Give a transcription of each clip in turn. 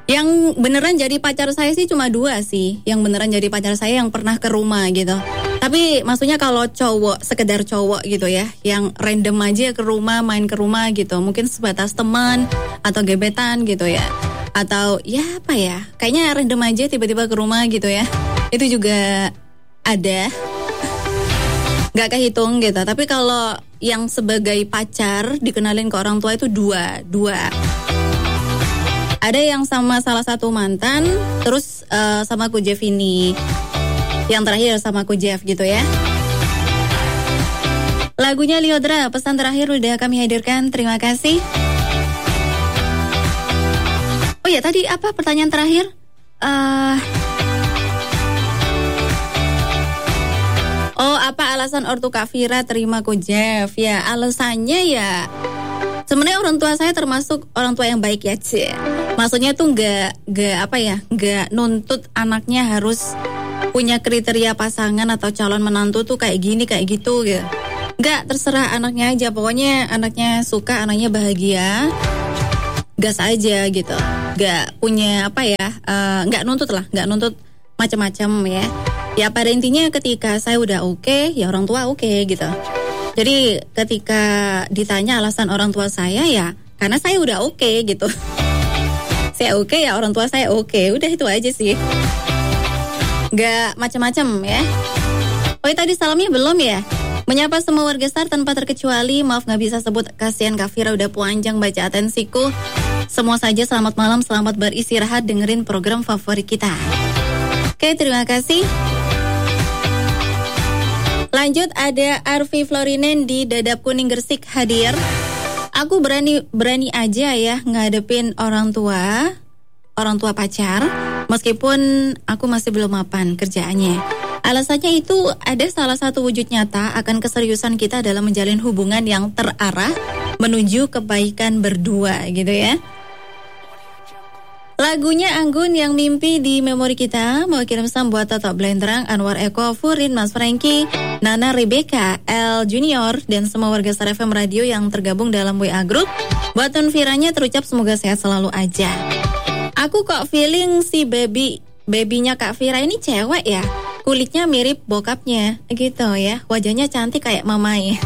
Yang beneran jadi pacar saya sih cuma 2 sih. Yang beneran jadi pacar saya yang pernah ke rumah gitu. Tapi maksudnya kalau cowok, sekedar cowok gitu ya, yang random aja ke rumah, main ke rumah gitu, mungkin sebatas teman atau gebetan gitu ya, atau ya apa ya, kayaknya random aja tiba-tiba ke rumah gitu ya, itu juga ada, gak kehitung gitu. Tapi kalau yang sebagai pacar dikenalin ke orang tua itu dua. Ada yang sama salah satu mantan, terus sama aku Jeff ini. Yang terakhir sama aku Jeff gitu ya. Lagunya Liodra, pesan terakhir udah kami hadirkan, terima kasih. Oh ya, tadi apa pertanyaan terakhir? Apa alasan ortu Kak Fira terima ku Jeff? Ya, alasannya ya sebenarnya orang tua saya termasuk orang tua yang baik ya, Ci. Maksudnya tuh nggak nuntut anaknya harus punya kriteria pasangan atau calon menantu tuh kayak gini kayak gitu gitu. Nggak, terserah anaknya aja. Pokoknya anaknya suka, anaknya bahagia, gas aja gitu. Nggak punya nggak nuntut macam-macam ya. Ya pada intinya ketika saya udah oke, ya orang tua oke gitu. Jadi ketika ditanya alasan orang tua saya ya karena saya udah oke gitu. Saya oke ya orang tua saya oke. Udah itu aja sih. Gak macam-macam ya. Oh tadi salamnya belum ya. Menyapa semua warga STAR tanpa terkecuali. Maaf gak bisa sebut, kasihan Kak Fira udah panjang baca atensiku. Semua saja selamat malam, selamat beristirahat, dengerin program favorit kita. Oke, terima kasih. Lanjut, ada Arfi Florinen di Dadap Kuning Gresik hadir. Aku berani aja ya ngadepin orang tua pacar, meskipun aku masih belum mapan kerjaannya. Alasannya itu ada salah satu wujud nyata akan keseriusan kita dalam menjalin hubungan yang terarah menuju kebaikan berdua gitu ya. Lagunya Anggun yang mimpi di memori kita. Mau kirim pesan buat Toto Blendrang, Anwar Eko, Furin, Mas Franky, Nana, Rebecca, L Junior, dan semua warga Star FM Radio yang tergabung dalam WA Group. Buat Tun Firanya terucap semoga sehat selalu aja. Aku kok feeling si babynya Kak Fira ini cewek ya. Kulitnya mirip bokapnya gitu ya. Wajahnya cantik kayak mamai.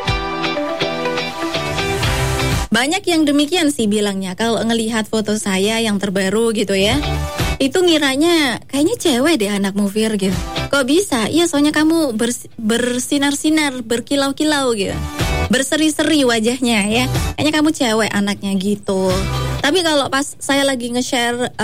Banyak yang demikian sih bilangnya kalau ngelihat foto saya yang terbaru gitu ya. Itu ngiranya kayaknya cewek deh anakmu Fir gitu. Kok bisa? Iya soalnya kamu bersinar-sinar, berkilau-kilau gitu. Berseri-seri wajahnya ya. Kayaknya kamu cewek anaknya gitu. Tapi kalau pas saya lagi nge-share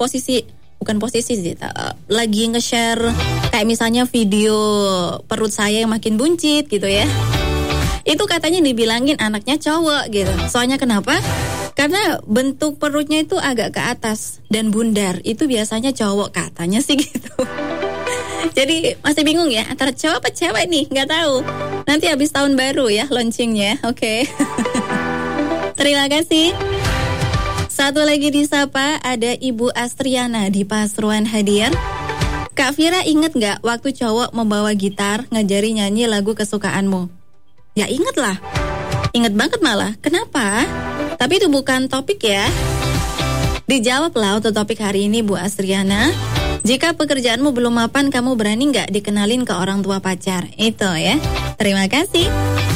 lagi nge-share kayak misalnya video perut saya yang makin buncit gitu ya. Itu katanya dibilangin anaknya cowok gitu. Soalnya kenapa? Karena bentuk perutnya itu agak ke atas dan bundar. Itu biasanya cowok katanya sih gitu. Jadi masih bingung ya antara cowok apa cewek nih, nggak tahu. Nanti habis tahun baru ya launchingnya, oke. Terima kasih. Satu lagi disapa ada Ibu Astriana di Pasuruan hadir. Kak Fira inget gak waktu cowok membawa gitar ngajari nyanyi lagu kesukaanmu? Ya inget lah. Inget banget malah. Kenapa? Tapi itu bukan topik ya. Dijawab lah untuk topik hari ini Bu Astriana. Jika pekerjaanmu belum mapan, kamu berani gak dikenalin ke orang tua pacar? Itu ya. Terima kasih.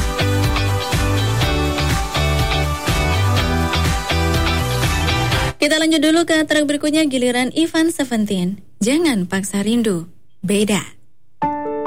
Kita lanjut dulu ke track berikutnya, giliran Ivan Seventeen. Jangan paksa rindu, beda.